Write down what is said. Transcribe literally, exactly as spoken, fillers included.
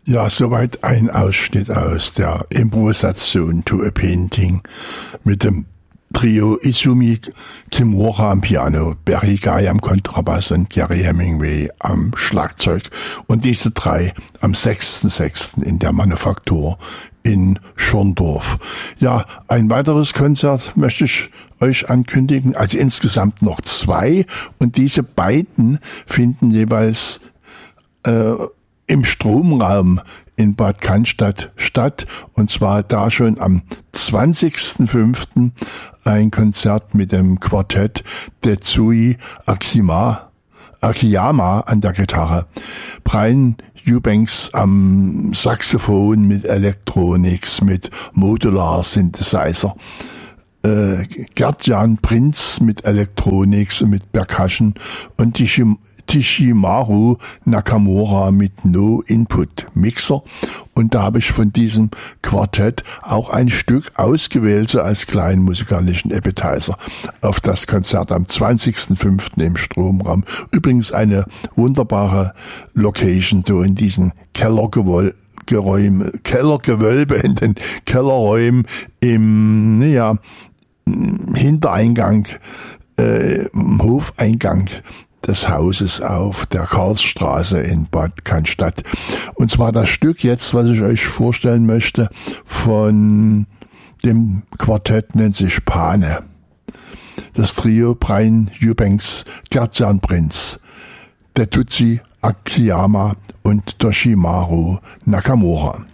Ja, soweit ein Ausschnitt aus der Improvisation to a Painting mit dem Trio Izumi Kimura am Piano, Barry Guy am Kontrabass und Gary Hemingway am Schlagzeug. Und diese drei am sechsten sechsten in der Manufaktur in Schorndorf. Ja, ein weiteres Konzert möchte ich euch ankündigen, also insgesamt noch zwei. Und diese beiden finden jeweils äh, im Stromraum in Bad Cannstatt statt, und zwar da schon am zwanzigsten fünften ein Konzert mit dem Quartett Tetsui Akima, Akiyama an der Gitarre, Brian Eubanks am Saxophon mit Electronics, mit Modular Synthesizer, äh, Gert-Jan Prinz mit Electronics und mit Percussion und die Tishimaru Nakamura mit No-Input-Mixer. Und da habe ich von diesem Quartett auch ein Stück ausgewählt, so als kleinen musikalischen Appetizer auf das Konzert am zwanzigsten fünften im Stromraum. Übrigens eine wunderbare Location, so in diesen Kellergewölbe, Geräume, Kellergewölbe, in den Kellerräumen im, naja, Hintereingang, äh, im Hofeingang des Hauses auf der Karlsstraße in Bad Cannstatt. Und zwar das Stück jetzt, was ich euch vorstellen möchte, von dem Quartett nennt sich Pane. Das Trio Brian Eubanks, Gert-Jan Prinz, Tetsui Akiyama und Toshimaru Nakamura.